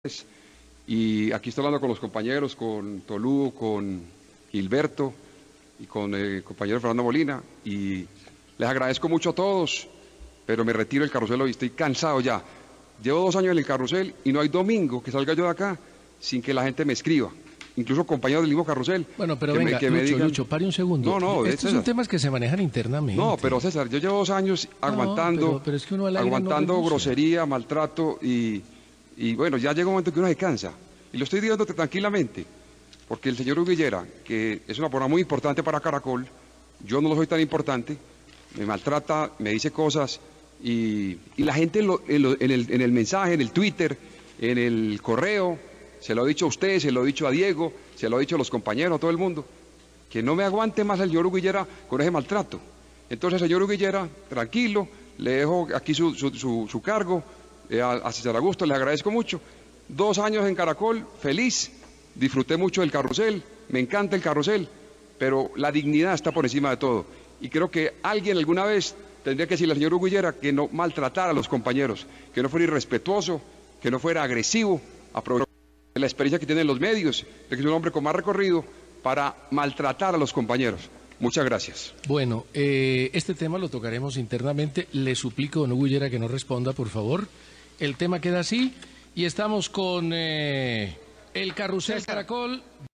Y aquí estoy hablando con los compañeros, con Tolú, con Gilberto y con el compañero Fernando Molina, y les agradezco mucho a todos, pero me retiro del carrusel hoy, estoy cansado ya. Llevo 2 años en el carrusel y no hay domingo que salga yo de acá sin que la gente me escriba, incluso compañeros del mismo carrusel. Bueno, pero que venga, me digan, Lucho, pare un segundo. No, estos son temas que se manejan internamente. No, pero César, yo llevo 2 años aguantando, pero es que uno al aire aguantando no grosería, maltrato y bueno, ya llega un momento que uno se cansa. Y lo estoy diciendo tranquilamente, porque el señor Hugo Higuera, que es una persona muy importante para Caracol, yo no lo soy tan importante, me maltrata, me dice cosas y la gente en el mensaje, en el Twitter, en el correo, se lo he dicho a usted, se lo he dicho a Diego, se lo he dicho a los compañeros, a todo el mundo, que no me aguante más el señor Hugo Higuera con ese maltrato. Entonces, señor Hugo Higuera, tranquilo, le dejo aquí su cargo, a César Augusto, le agradezco mucho. 2 años en Caracol, feliz, disfruté mucho del carrusel, me encanta el carrusel, pero la dignidad está por encima de todo. Y creo que alguien alguna vez tendría que decirle al señor Hugo Higuera que no maltratara a los compañeros, que no fuera irrespetuoso, que no fuera agresivo, aprovechar la experiencia que tiene en los medios, de que es un hombre con más recorrido para maltratar a los compañeros. Muchas gracias. Bueno, este tema lo tocaremos internamente. Le suplico, don Hugo Higuera, que no responda, por favor. El tema queda así y estamos con el Carrusel Caracol.